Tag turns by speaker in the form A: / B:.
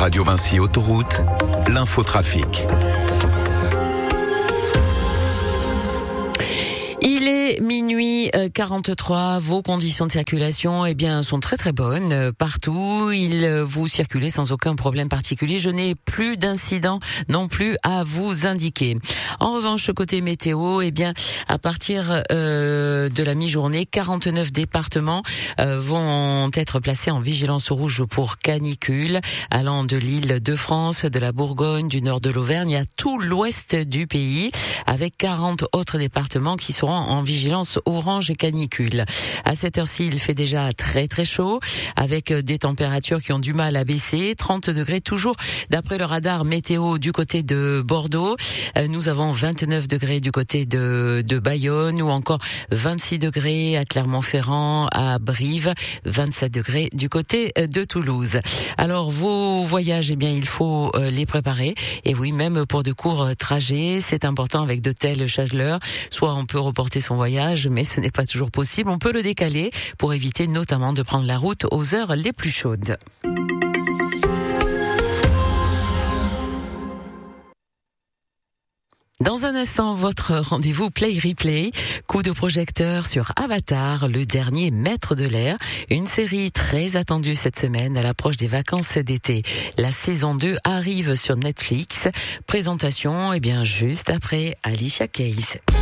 A: Radio Vinci Autoroute, l'infotrafic.
B: Il est minuit 43. Vos conditions de circulation, sont très très bonnes partout. Vous circulez sans aucun problème particulier. Je n'ai plus d'incidents non plus à vous indiquer. En revanche, côté météo, à partir de la mi-journée, 49 départements vont être placés en vigilance rouge pour canicule, allant de l'île de France, de la Bourgogne, du nord de l'Auvergne à tout l'ouest du pays, avec 40 autres départements qui seront en vigilance orange et canicule. À cette heure-ci, il fait déjà très très chaud, avec des températures qui ont du mal à baisser. 30 degrés toujours d'après le radar météo du côté de Bordeaux. Nous avons 29 degrés du côté de Bayonne, ou encore 26 degrés à Clermont-Ferrand, à Brive, 27 degrés du côté de Toulouse. Alors vos voyages, il faut les préparer. Et oui, même pour de courts trajets, c'est important avec de telles chaleurs. Soit on peut reporter son voyage, mais ce n'est pas toujours possible. On peut le décaler pour éviter notamment de prendre la route aux heures les plus chaudes. Dans un instant, votre rendez-vous Play Replay, coup de projecteur sur Avatar, le dernier maître de l'air, une série très attendue cette semaine à l'approche des vacances d'été. La saison 2 arrive sur Netflix. Présentation, juste après Alicia Keys.